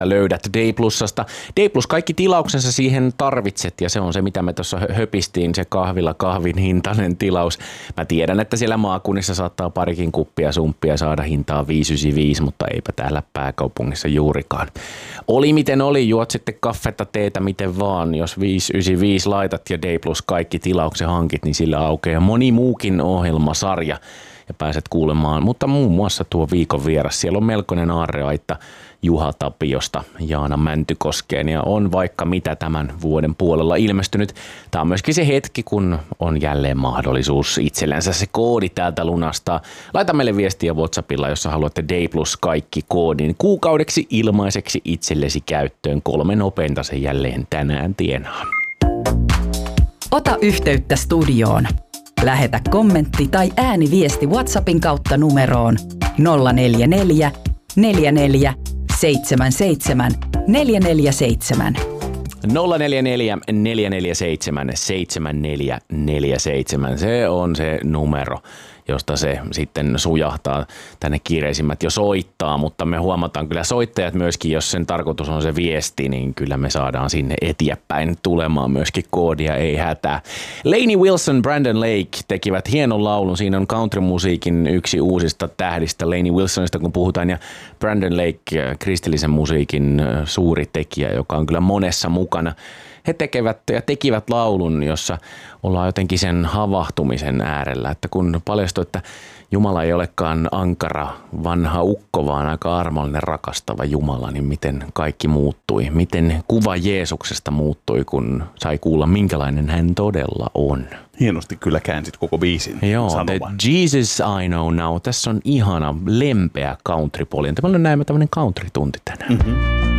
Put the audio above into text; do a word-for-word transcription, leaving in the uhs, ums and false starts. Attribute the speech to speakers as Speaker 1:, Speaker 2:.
Speaker 1: löydät D Plusasta. D Plus kaikki tilauksensa siihen tarvitset ja se on se, mitä me tuossa höpistiin, se kahvilla kahvin hintainen tilaus. Mä tiedän, että siellä maakunnissa saattaa parikin kuppia sumppia saada hintaa viisi yhdeksänkymmentäviisi, mutta eipä täällä pääkaupungissa juurikaan. Oli miten oli, juot sitten kaffetta, teetä, miten vaan. Jos viisi yhdeksänkymmentäviisi laitat ja D Plus kaikki tilauksen hankit, niin sillä aukeaa moni muukin ohjelmasarja ja pääset kuulemaan. Mutta muun muassa tuo viikon vieras, siellä on melkoinen aarreaitta Juha Tapiosta Jaana Mäntykoskeen ja on vaikka mitä tämän vuoden puolella ilmestynyt. Tämä on myöskin se hetki, kun on jälleen mahdollisuus itsellensä se koodi täältä lunastaa. Laita meille viestiä WhatsAppilla, jos haluatte D Plus kaikki koodin kuukaudeksi ilmaiseksi itsellesi käyttöön. Kolme nopeinta se jälleen tänään tienaa.
Speaker 2: Ota yhteyttä studioon. Lähetä kommentti tai ääniviesti WhatsAppin kautta numeroon nolla neljä neljä, neljä neljä, seitsemän seitsemän, neljä neljä seitsemän.
Speaker 1: nolla neljä neljä, neljä neljä seitsemän, seitsemän neljä neljä seitsemän. Se on se numero, josta se sitten sujahtaa tänne kiireisimmät jo soittaa, mutta me huomataan kyllä soittajat myöskin, jos sen tarkoitus on se viesti, niin kyllä me saadaan sinne eteenpäin tulemaan myöskin koodia, ei hätää. Lainey Wilson, Brandon Lake tekivät hienon laulun, siinä on countrymusiikin yksi uusista tähdistä Lainey Wilsonista, kun puhutaan, ja Brandon Lake, kristillisen musiikin suuri tekijä, joka on kyllä monessa mukana. He tekevät ja tekivät laulun, jossa ollaan jotenkin sen havahtumisen äärellä, että kun paljastui, että Jumala ei olekaan ankara vanha ukko, vaan aika armollinen rakastava Jumala, niin miten kaikki muuttui, miten kuva Jeesuksesta muuttui, kun sai kuulla, minkälainen hän todella on.
Speaker 3: Hienosti kyllä käänsit koko biisin.
Speaker 1: Joo, The Jesus I Know Now. Tässä on ihana lempeä country-poljinta. Meillä on näemme tämmöinen country-tunti tänään. Mm-hmm.